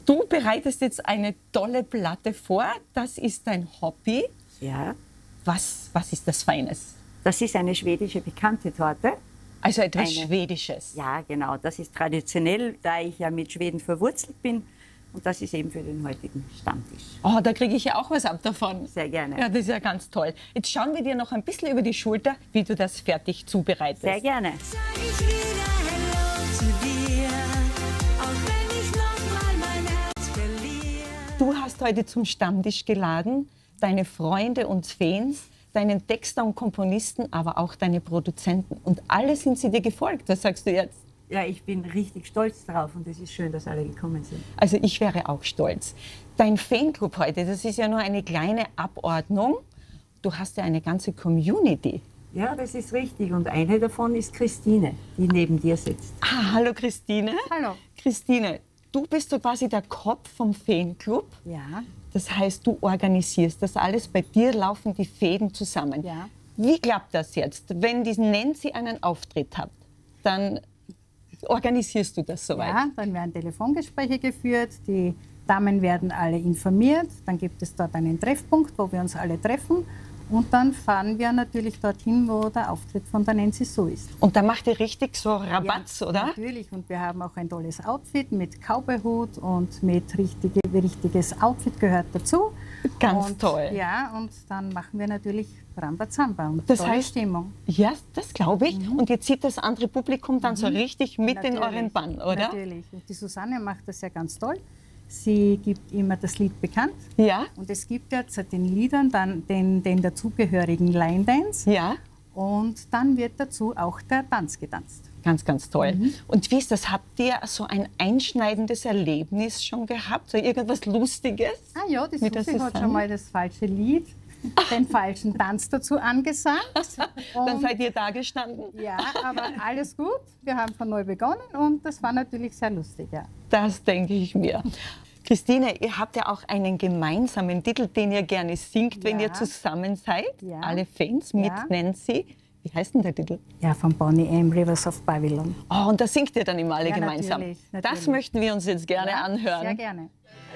Du bereitest jetzt eine tolle Platte vor. Das ist dein Hobby. Ja, Was ist das Feines? das ist eine schwedische bekannte Torte. Also etwas Eine- Schwedisches. Ja, genau, das ist traditionell, da ich ja mit Schweden verwurzelt bin. Und das ist eben für den heutigen Stammtisch. Oh, da kriege ich ja auch was ab davon. Sehr gerne. Ja, das ist ja ganz toll. Jetzt schauen wir dir noch ein bisschen über die Schulter, wie du das fertig zubereitest. Sehr gerne. Sag ich wieder Hallo zu dir, auch wenn ich nochmal mein Herz verliere. Du hast heute zum Stammtisch geladen, deine Freunde und Fans, deinen Texter und Komponisten, aber auch deine Produzenten. Und alle sind sie dir gefolgt. Was sagst du jetzt? Ja, ich bin richtig stolz drauf und es ist schön, dass alle gekommen sind. Also ich wäre auch stolz. Dein Fanclub heute, das ist ja nur eine kleine Abordnung. Du hast ja eine ganze Community. Ja, das ist richtig. Und eine davon ist Christine, die neben dir sitzt. Ah, hallo Christine. Hallo. Christine, du bist so quasi der Kopf vom Fanclub. Ja. Das heißt, du organisierst das alles. Bei dir laufen die Fäden zusammen. Ja. Wie klappt das jetzt? Wenn die Nancy einen Auftritt hat, dann organisierst du das soweit? Ja, dann werden Telefongespräche geführt, die Damen werden alle informiert, dann gibt es dort einen Treffpunkt, wo wir uns alle treffen und dann fahren wir natürlich dorthin, wo der Auftritt von der Nancy Sue ist. Und da macht ihr richtig so Rabatz, Ja, oder? Natürlich, und wir haben auch ein tolles Outfit mit Cowboyhut und mit richtiges Outfit gehört dazu. Ganz und, toll. Ja, und dann machen wir natürlich Rambazamba und Das tolle heißt- Stimmung. Ja, das glaube ich. Und ihr zieht das andere Publikum dann so richtig mit in Natürlich, euren Bann, oder? Natürlich. Und die Susanne macht das ja ganz toll. Sie gibt immer das Lied bekannt. Ja, Und es gibt ja zu den Liedern dann den dazugehörigen Line Dance. ja. Und dann wird dazu auch der Tanz getanzt. Ganz, ganz toll. Mhm. Und wie ist das? Habt ihr so ein einschneidendes Erlebnis schon gehabt? So irgendwas Lustiges? Ah ja, die Mit der Susi hat Susanne? schon mal das falsche Lied, den falschen Tanz dazu angesagt. Dann Und seid ihr da gestanden? ja, aber alles gut. Wir haben von neu begonnen und das war natürlich sehr lustig, ja. Das denke ich mir. Christine, ihr habt ja auch einen gemeinsamen Titel, den ihr gerne singt, wenn Ja. ihr zusammen seid. Ja. Alle Fans mit Ja. Nancy. Wie heißt denn der Titel? Ja, von Bonnie M. Rivers of Babylon. Oh, und da singt ihr dann immer alle Ja, gemeinsam. natürlich, Das natürlich. möchten wir uns jetzt gerne Ja, anhören. sehr gerne.